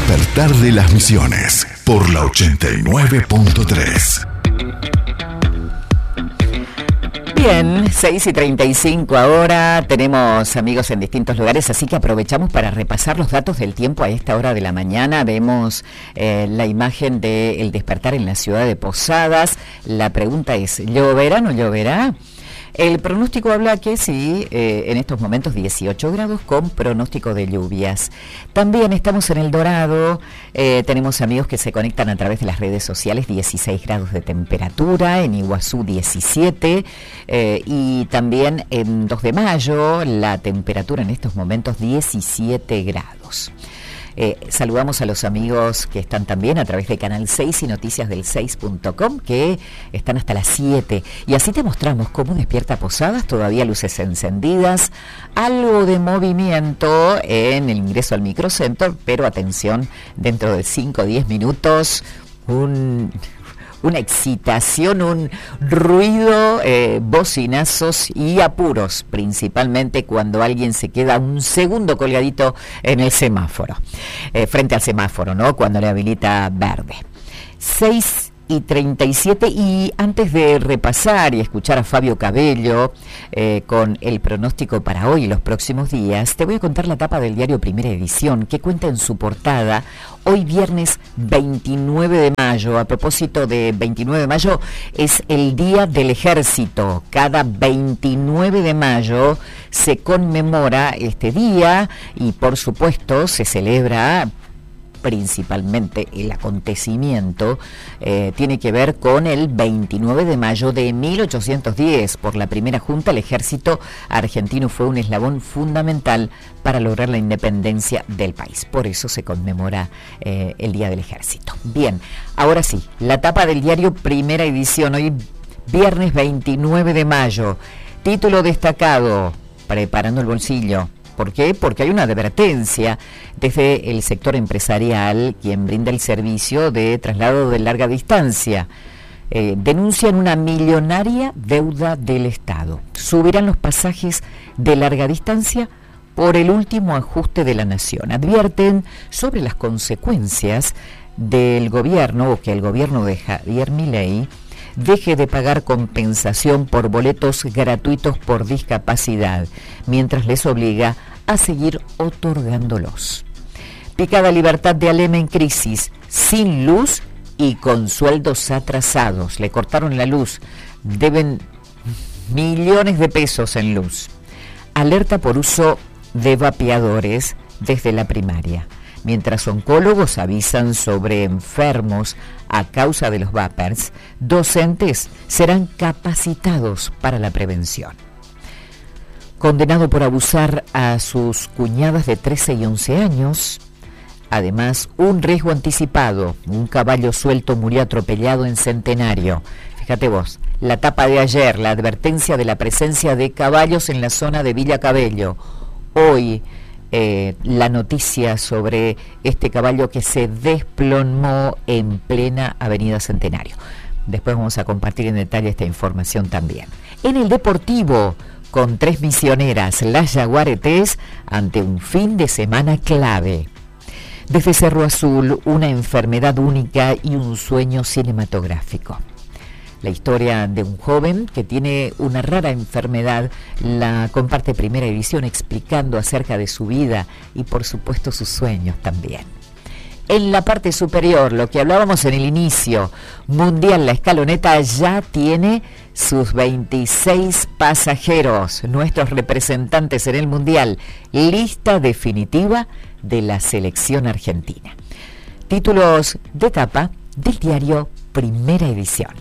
despertar de las Misiones por la 89.3. Bien, 6:35 ahora, tenemos amigos en distintos lugares, así que aprovechamos para repasar los datos del tiempo a esta hora de la mañana. Vemos la imagen del despertar en la ciudad de Posadas. La pregunta es, ¿lloverá o no lloverá? El pronóstico habla que sí, en estos momentos 18 grados con pronóstico de lluvias. También estamos en El Dorado, tenemos amigos que se conectan a través de las redes sociales, 16 grados de temperatura, en Iguazú 17, y también en 2 de mayo la temperatura en estos momentos 17 grados. Saludamos a los amigos que están también a través de Canal 6 y noticiasdel6.com, que están hasta las 7. Y así te mostramos cómo despierta Posadas, todavía luces encendidas, algo de movimiento en el ingreso al microcentro, pero atención, dentro de 5 o 10 minutos, una excitación, un ruido, bocinazos y apuros, principalmente cuando alguien se queda un segundo colgadito en el semáforo, frente al semáforo, ¿no? Cuando le habilita verde. 6:37, y antes de repasar y escuchar a Fabio Cabello con el pronóstico para hoy y los próximos días, te voy a contar la tapa del diario Primera Edición, que cuenta en su portada hoy viernes 29 de mayo. A propósito de 29 de mayo, es el Día del Ejército. Cada 29 de mayo se conmemora este día y, por supuesto, se celebra principalmente el acontecimiento, tiene que ver con el 29 de mayo de 1810. Por la primera junta, el ejército argentino fue un eslabón fundamental para lograr la independencia del país. Por eso se conmemora el Día del Ejército. Bien, ahora sí, la tapa del diario Primera Edición, hoy viernes 29 de mayo. Título destacado, preparando el bolsillo. ¿Por qué? Porque hay una advertencia desde el sector empresarial, quien brinda el servicio de traslado de larga distancia. Denuncian una millonaria deuda del Estado. Subirán los pasajes de larga distancia por el último ajuste de la nación. Advierten sobre las consecuencias del gobierno, o que el gobierno de Javier Milei deje de pagar compensación por boletos gratuitos por discapacidad, mientras les obliga a seguir otorgándolos. Picada libertad de Alem en crisis, sin luz y con sueldos atrasados. Le cortaron la luz, deben millones de pesos en luz. Alerta por uso de vapeadores desde la primaria, mientras oncólogos avisan sobre enfermos a causa de los vapers. Docentes serán capacitados para la prevención. Condenado por abusar a sus cuñadas de 13 y 11 años. Además, un riesgo anticipado. Un caballo suelto murió atropellado en Centenario. Fíjate vos, la tapa de ayer, la advertencia de la presencia de caballos en la zona de Villa Cabello. Hoy, la noticia sobre este caballo que se desplomó en plena Avenida Centenario. Después vamos a compartir en detalle esta información también. En el deportivo, con 3 misioneras, las Yaguaretés, ante un fin de semana clave. Desde Cerro Azul, una enfermedad única y un sueño cinematográfico. La historia de un joven que tiene una rara enfermedad la comparte Primera Edición, explicando acerca de su vida y, por supuesto, sus sueños también. En la parte superior, lo que hablábamos en el inicio, Mundial La Escaloneta ya tiene sus 26 pasajeros, nuestros representantes en el Mundial, lista definitiva de la selección argentina. Títulos de tapa del diario Primera Edición.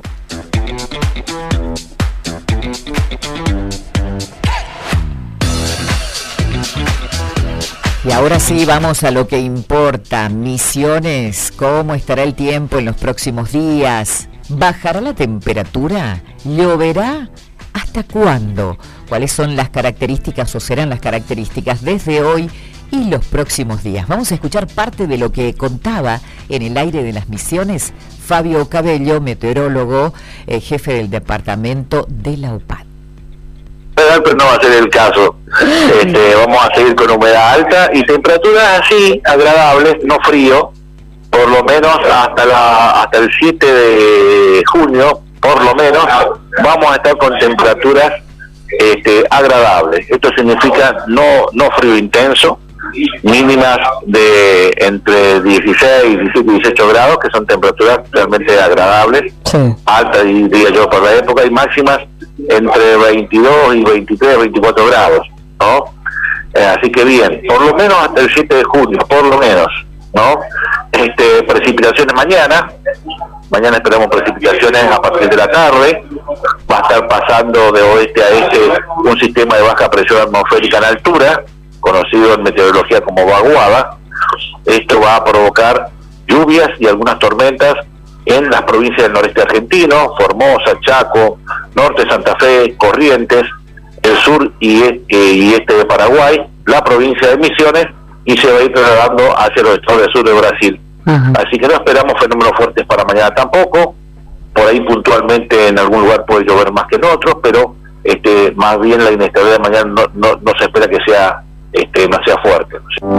Y ahora sí, vamos a lo que importa. Misiones, ¿cómo estará el tiempo en los próximos días? ¿Bajará la temperatura? ¿Lloverá? ¿Hasta cuándo? ¿Cuáles son las características o serán las características desde hoy y los próximos días? Vamos a escuchar parte de lo que contaba en el aire de las Misiones Fabio Cabello, meteorólogo, jefe del departamento de la UPAD. dar, pero no va a ser el caso. Vamos a seguir con humedad alta y temperaturas así, agradables, no frío, por lo menos hasta el 7 de junio, por lo menos, vamos a estar con temperaturas agradables. Esto significa no frío intenso, mínimas de entre 16, 17 y 18 grados, que son temperaturas realmente agradables, sí, altas diría yo por la época, y máximas entre 22 y 23, 24 grados, ¿no? Así que bien, por lo menos hasta el 7 de junio, por lo menos, ¿no? Precipitaciones mañana esperamos precipitaciones a partir de la tarde, va a estar pasando de oeste a este un sistema de baja presión atmosférica en altura, conocido en meteorología como vaguada. Esto va a provocar lluvias y algunas tormentas en las provincias del noreste argentino, Formosa, Chaco, norte de Santa Fe, Corrientes, el sur y este de Paraguay, la provincia de Misiones, y se va a ir trasladando hacia los estados del sur de Brasil. Así que no esperamos fenómenos fuertes para mañana tampoco. Por ahí puntualmente en algún lugar puede llover más que en otros, pero más bien la inestabilidad de mañana no se espera que sea demasiado fuerte.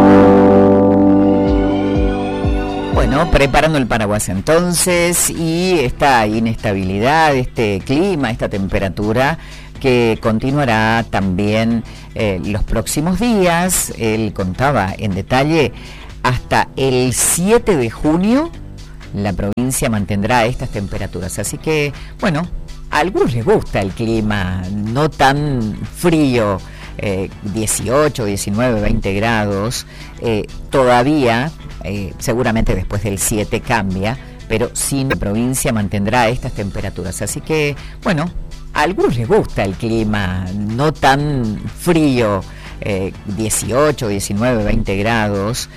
Bueno, preparando el paraguas entonces, y esta inestabilidad, este clima, esta temperatura que continuará también los próximos días. Él contaba en detalle, hasta el 7 de junio la provincia mantendrá estas temperaturas. Así que, bueno, a algunos les gusta el clima no tan frío, 18, 19, 20 grados, todavía, seguramente después del 7 cambia, pero sí la provincia mantendrá estas temperaturas. Así que, bueno, a algunos les gusta el clima no tan frío, 18, 19, 20 grados,